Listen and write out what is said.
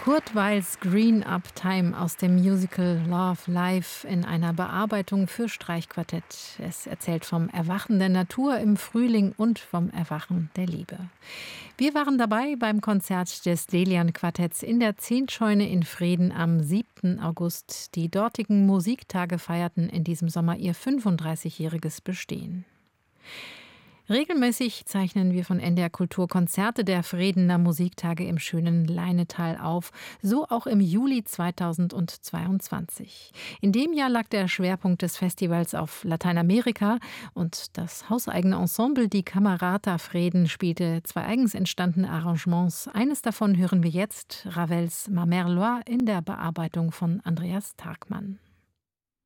Kurt Weils Green Up Time aus dem Musical Love Live in einer Bearbeitung für Streichquartett. Es erzählt vom Erwachen der Natur im Frühling und vom Erwachen der Liebe. Wir waren dabei beim Konzert des Delian Quartetts in der Zehntscheune in Vreden am 7. August. Die dortigen Musiktage feierten in diesem Sommer ihr 35-jähriges Bestehen. Regelmäßig zeichnen wir von NDR Kultur Konzerte der Vredener Musiktage im schönen Leinetal auf, so auch im Juli 2022. In dem Jahr lag der Schwerpunkt des Festivals auf Lateinamerika und das hauseigene Ensemble Die Camerata Vreden spielte 2 eigens entstandene Arrangements. Eines davon hören wir jetzt, Ravels Ma Mère Loi in der Bearbeitung von Andreas Tagmann.